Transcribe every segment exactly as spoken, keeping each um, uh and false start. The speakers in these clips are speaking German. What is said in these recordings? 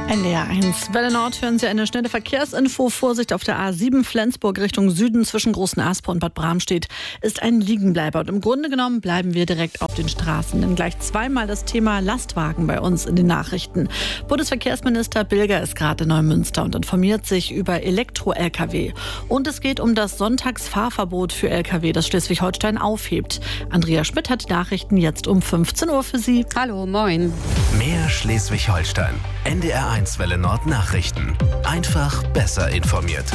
N D R eins. Welle Nord hören Sie eine schnelle Verkehrsinfo. Vorsicht auf der A sieben Flensburg Richtung Süden zwischen Großen Asper und Bad Bramstedt ist ein Liegenbleiber. Und im Grunde genommen bleiben wir direkt auf den Straßen. Denn gleich zweimal das Thema Lastwagen bei uns in den Nachrichten. Bundesverkehrsminister Bilger ist gerade in Neumünster und informiert sich über Elektro-L K W. Und es geht um das Sonntagsfahrverbot für L K W, das Schleswig-Holstein aufhebt. Andrea Schmidt hat die Nachrichten jetzt um fünfzehn Uhr für Sie. Hallo, moin. Mehr Schleswig-Holstein. N D R eins Welle Nord Nachrichten. Einfach besser informiert.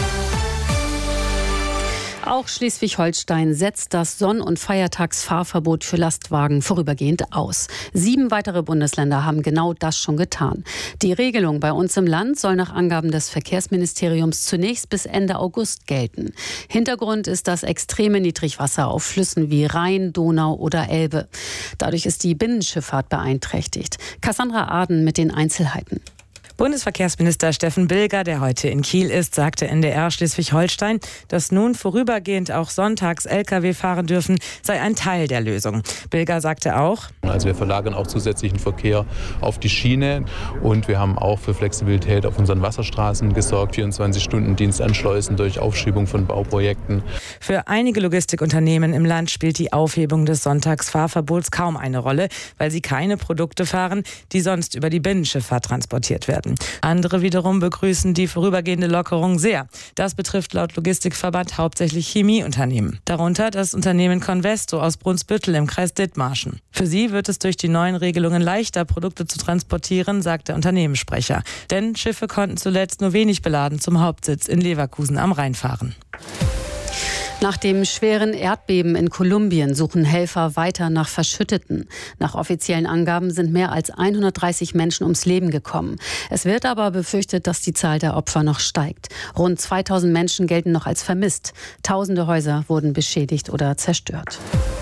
Auch Schleswig-Holstein setzt das Sonn- und Feiertagsfahrverbot für Lastwagen vorübergehend aus. Sieben weitere Bundesländer haben genau das schon getan. Die Regelung bei uns im Land soll nach Angaben des Verkehrsministeriums zunächst bis Ende August gelten. Hintergrund ist das extreme Niedrigwasser auf Flüssen wie Rhein, Donau oder Elbe. Dadurch ist die Binnenschifffahrt beeinträchtigt. Cassandra Aden mit den Einzelheiten. Bundesverkehrsminister Steffen Bilger, der heute in Kiel ist, sagte N D R Schleswig-Holstein, dass nun vorübergehend auch sonntags L K W fahren dürfen, sei ein Teil der Lösung. Bilger sagte auch: Also wir verlagern auch zusätzlichen Verkehr auf die Schiene und wir haben auch für Flexibilität auf unseren Wasserstraßen gesorgt, vierundzwanzig Stunden Dienst an Schleusen durch Aufschiebung von Bauprojekten. Für einige Logistikunternehmen im Land spielt die Aufhebung des Sonntagsfahrverbots kaum eine Rolle, weil sie keine Produkte fahren, die sonst über die Binnenschifffahrt transportiert werden. Andere wiederum begrüßen die vorübergehende Lockerung sehr. Das betrifft laut Logistikverband hauptsächlich Chemieunternehmen. Darunter das Unternehmen Convesto aus Brunsbüttel im Kreis Dithmarschen. Für sie wird es durch die neuen Regelungen leichter, Produkte zu transportieren, sagt der Unternehmenssprecher. Denn Schiffe konnten zuletzt nur wenig beladen zum Hauptsitz in Leverkusen am Rhein fahren. Nach dem schweren Erdbeben in Kolumbien suchen Helfer weiter nach Verschütteten. Nach offiziellen Angaben sind mehr als hundertdreißig Menschen ums Leben gekommen. Es wird aber befürchtet, dass die Zahl der Opfer noch steigt. Rund zweitausend Menschen gelten noch als vermisst. Tausende Häuser wurden beschädigt oder zerstört.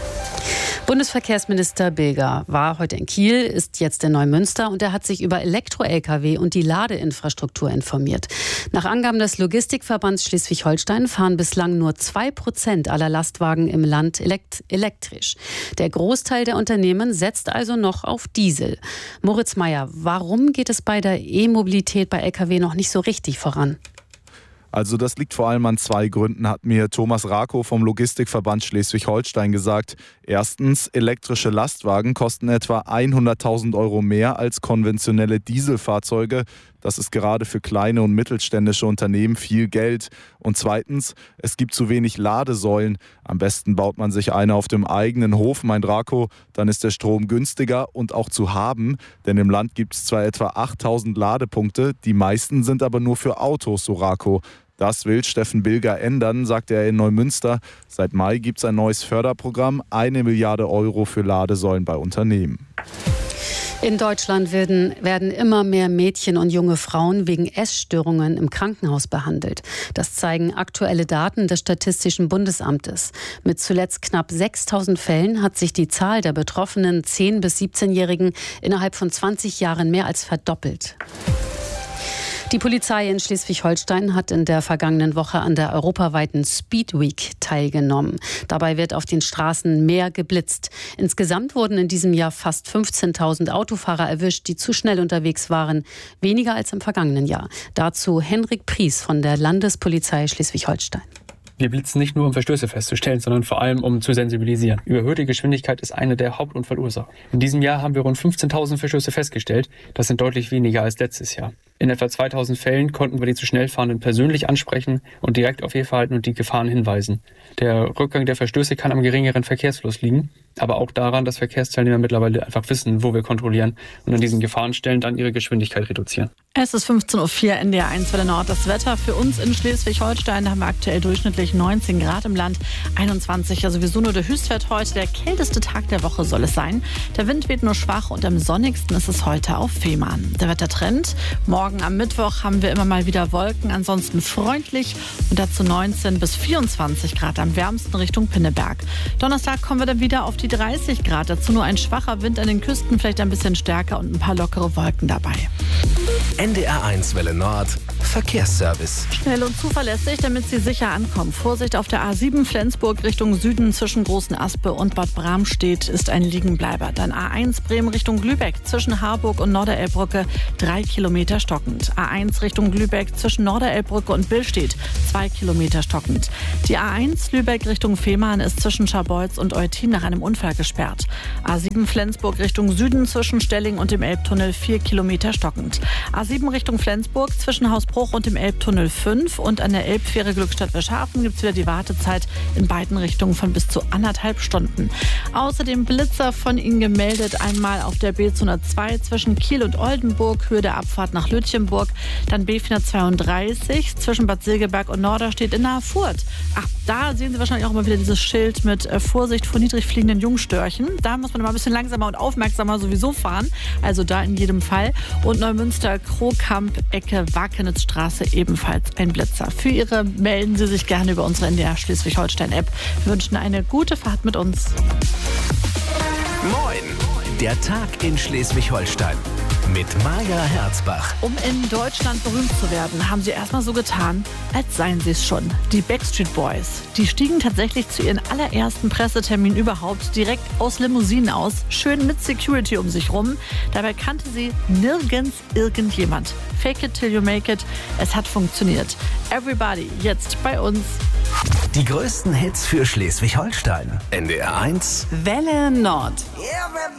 Bundesverkehrsminister Bilger war heute in Kiel, ist jetzt in Neumünster und er hat sich über Elektro-L K W und die Ladeinfrastruktur informiert. Nach Angaben des Logistikverbands Schleswig-Holstein fahren bislang nur zwei Prozent aller Lastwagen im Land elekt- elektrisch. Der Großteil der Unternehmen setzt also noch auf Diesel. Moritz Meyer, warum geht es bei der E-Mobilität bei L K W noch nicht so richtig voran? Also das liegt vor allem an zwei Gründen, hat mir Thomas Rakow vom Logistikverband Schleswig-Holstein gesagt. Erstens, elektrische Lastwagen kosten etwa hunderttausend Euro mehr als konventionelle Dieselfahrzeuge. Das ist gerade für kleine und mittelständische Unternehmen viel Geld. Und zweitens, es gibt zu wenig Ladesäulen. Am besten baut man sich eine auf dem eigenen Hof, meint Rakow. Dann ist der Strom günstiger und auch zu haben. Denn im Land gibt es zwar etwa achttausend Ladepunkte, die meisten sind aber nur für Autos, so Rakow. Das will Steffen Bilger ändern, sagte er in Neumünster. Seit Mai gibt es ein neues Förderprogramm, eine Milliarde Euro für Ladesäulen bei Unternehmen. In Deutschland werden, werden immer mehr Mädchen und junge Frauen wegen Essstörungen im Krankenhaus behandelt. Das zeigen aktuelle Daten des Statistischen Bundesamtes. Mit zuletzt knapp sechstausend Fällen hat sich die Zahl der betroffenen zehn- bis siebzehnjährigen innerhalb von zwanzig Jahren mehr als verdoppelt. Die Polizei in Schleswig-Holstein hat in der vergangenen Woche an der europaweiten Speed Week teilgenommen. Dabei wird auf den Straßen mehr geblitzt. Insgesamt wurden in diesem Jahr fast fünfzehntausend Autofahrer erwischt, die zu schnell unterwegs waren. Weniger als im vergangenen Jahr. Dazu Henrik Pries von der Landespolizei Schleswig-Holstein. Wir blitzen nicht nur, um Verstöße festzustellen, sondern vor allem, um zu sensibilisieren. Überhöhte Geschwindigkeit ist eine der Hauptunfallursachen. In diesem Jahr haben wir rund fünfzehntausend Verstöße festgestellt. Das sind deutlich weniger als letztes Jahr. In etwa zweitausend Fällen konnten wir die zu schnell Fahrenden persönlich ansprechen und direkt auf ihr Verhalten und die Gefahren hinweisen. Der Rückgang der Verstöße kann am geringeren Verkehrsfluss liegen, aber auch daran, dass Verkehrsteilnehmer mittlerweile einfach wissen, wo wir kontrollieren und an diesen Gefahrenstellen dann ihre Geschwindigkeit reduzieren. Es ist fünfzehn Uhr vier, N D R eins Welle Nord. Das Wetter für uns in Schleswig-Holstein, da haben wir aktuell durchschnittlich neunzehn Grad im Land, einundzwanzig, ja sowieso nur der Höchstwert heute. Der kälteste Tag der Woche soll es sein. Der Wind weht nur schwach und am sonnigsten ist es heute auf Fehmarn. Der Wettertrend: Morgen am Mittwoch haben wir immer mal wieder Wolken, ansonsten freundlich und dazu neunzehn bis vierundzwanzig Grad, am wärmsten Richtung Pinneberg. Donnerstag kommen wir dann wieder auf die dreißig Grad, dazu nur ein schwacher Wind an den Küsten, vielleicht ein bisschen stärker und ein paar lockere Wolken dabei. N D R eins Welle Nord. Verkehrsservice. Schnell und zuverlässig, damit Sie sicher ankommen. Vorsicht auf der A sieben Flensburg Richtung Süden zwischen Großen Aspe und Bad Bramstedt ist ein Liegenbleiber. Dann A eins Bremen Richtung Lübeck zwischen Harburg und Norderelbbrücke drei Kilometer stockend. A eins Richtung Lübeck zwischen Norderelbbrücke und Billstedt zwei Kilometer stockend. Die A eins Lübeck Richtung Fehmarn ist zwischen Scharbeutz und Eutin nach einem Unfall gesperrt. A sieben Flensburg Richtung Süden zwischen Stelling und dem Elbtunnel vier Kilometer stockend. A sieben Richtung Flensburg zwischen Hausbruch und dem Elbtunnel fünf und an der Elbfähre Glückstadt-Wilschafen gibt es wieder die Wartezeit in beiden Richtungen von bis zu anderthalb Stunden. Außerdem Blitzer von Ihnen gemeldet, einmal auf der B zweihundertzwei zwischen Kiel und Oldenburg, Höhe der Abfahrt nach Lütjenburg, dann B vierhundertzweiunddreißig zwischen Bad Segeberg und Norderstedt in nahe Furth. Ach, da sehen Sie wahrscheinlich auch immer wieder dieses Schild mit äh, Vorsicht vor niedrig fliegenden Jungstörchen. Da muss man immer ein bisschen langsamer und aufmerksamer sowieso fahren, also da in jedem Fall. Und Neumünster, Krohkamp, Ecke, Wakenitzstraße ebenfalls ein Blitzer. Für Ihre melden Sie sich gerne über unsere N D R Schleswig-Holstein-App. Wir wünschen eine gute Fahrt mit uns. Moin! Der Tag in Schleswig-Holstein mit Maja Herzbach. Um in Deutschland berühmt zu werden, haben sie erstmal so getan, als seien sie es schon. Die Backstreet Boys, die stiegen tatsächlich zu ihren allerersten Pressetermin überhaupt direkt aus Limousinen aus, schön mit Security um sich rum. Dabei kannte sie nirgends irgendjemand. Fake it till you make it. Es hat funktioniert. Everybody, jetzt bei uns. Die größten Hits für Schleswig-Holstein. N D R eins Welle Nord.